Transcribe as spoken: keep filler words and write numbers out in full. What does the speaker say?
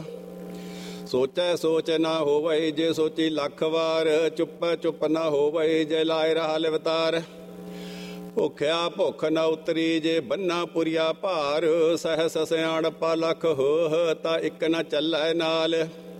ਸੋਚੈ ਸੋਚ ਨਾ ਹੋਵੈ ਜੇ ਸੋਚੀ ਲੱਖ ਵਾਰ। ਚੁੱਪੈ ਚੁੱਪ ਨਾ ਹੋਵੈ ਜੇ ਲਾਇ ਰਹਾ ਲਿਵਤਾਰ। ਭੁੱਖਿਆ ਭੁੱਖ ਨਾ ਉਤਰੀ ਜੇ ਬੰਨਾ ਪੁਰੀਆ ਭਾਰ। ਸਹਿਸ ਸਿਆਣਪਾ ਲੱਖ ਹੋਹ ਤਾਂ ਇੱਕ ਨਾ ਚੱਲੈ ਨਾਲ।